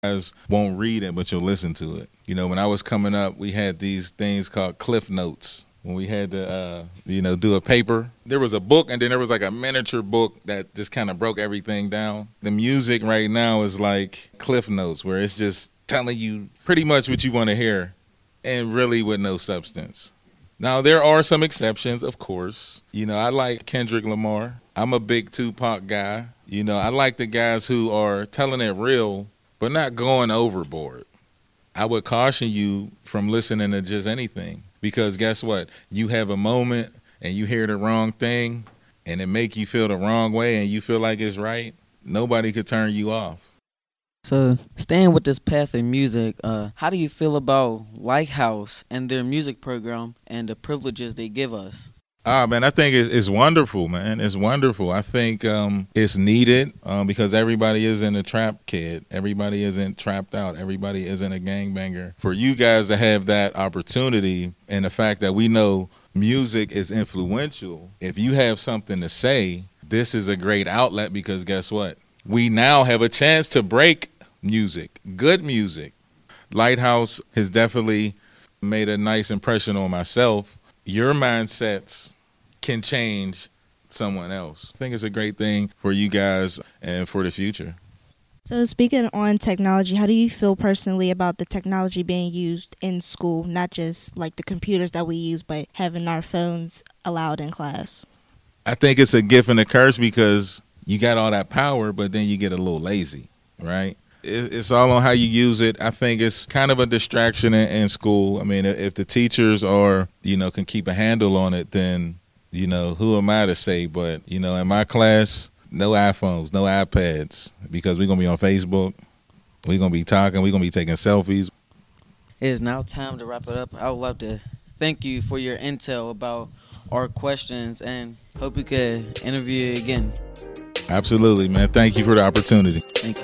guys won't read it, but you'll listen to it. You know, when I was coming up, we had these things called Cliff Notes. When we had to, do a paper, there was a book, and then there was like a miniature book that just kind of broke everything down. The music right now is like Cliff Notes, where it's just telling you pretty much what you want to hear, and really with no substance. Now, there are some exceptions, of course. You know, I like Kendrick Lamar. I'm a big Tupac guy. You know, I like the guys who are telling it real, but not going overboard. I would caution you from listening to just anything, because guess what? You have a moment and you hear the wrong thing and it make you feel the wrong way and you feel like it's right. Nobody could turn you off. So, staying with this path in music, how do you feel about Lighthouse and their music program and the privileges they give us? Man, I think it's wonderful, man. It's wonderful. I think it's needed because everybody isn't a trap kid. Everybody isn't trapped out. Everybody isn't a gangbanger. For you guys to have that opportunity, and the fact that we know music is influential, if you have something to say, this is a great outlet, because guess what? We now have a chance to break music, good music. Lighthouse has definitely made a nice impression on myself. Your mindsets can change someone else. I think it's a great thing for you guys and for the future. So speaking on technology, how do you feel personally about the technology being used in school, not just like the computers that we use, but having our phones allowed in class? I think it's a gift and a curse, because you got all that power, but then you get a little lazy, right? It's all on how you use it. I think it's kind of a distraction in school. I mean, if the teachers can keep a handle on it, then, who am I to say? But, in my class, no iPhones, no iPads, because we're going to be on Facebook. We're going to be talking. We're going to be taking selfies. It is now time to wrap it up. I would love to thank you for your intel about our questions, and hope we could interview you again. Absolutely, man. Thank you for the opportunity. Thank you.